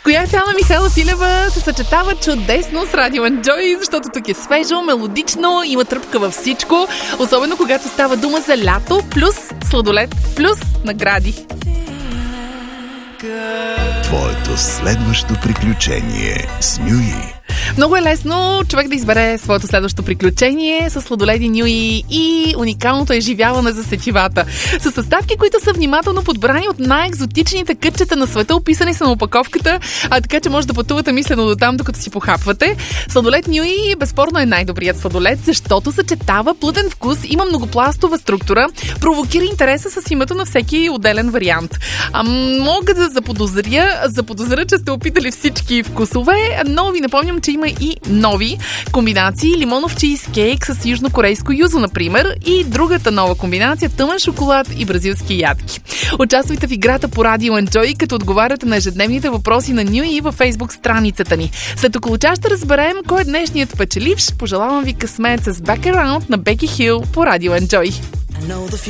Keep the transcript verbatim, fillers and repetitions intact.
Коя е Анна Михайла Филева се съчетава чудесно с Радио Enjoy, защото тук е свежо, мелодично, има тръпка във всичко, особено когато става дума за лято, плюс сладолед, плюс награди. Твоето следващо приключение с Нюи. Много е лесно човек да избере своето следващо приключение с сладоледи Нюи и уникалното изживяване за сетивата. С съставки, които са внимателно подбрани от най-екзотичните кътчета на света, описани са на опаковката, а така че може да пътувате мислено до там, докато си похапвате. Сладолед Нюи безспорно е най-добрият сладолед, защото съчетава плътен вкус, има многопластова структура, провокира интереса с името на всеки отделен вариант. А, мога да заподозря, заподозря, че сте опитали всички вкусове, но ви напомням, че има и нови комбинации. Лимонов чизкейк с южнокорейско юзо, например, и другата нова комбинация – тъмън шоколад и бразилски ядки. Участвайте в играта по Радио Enjoy, като отговаряте на ежедневните въпроси на Нюи във Фейсбук страницата ни. След около час ще разберем кой е днешният печеливш. Пожелавам ви късмет с Back Around на Беки Хил по Радио Enjoy.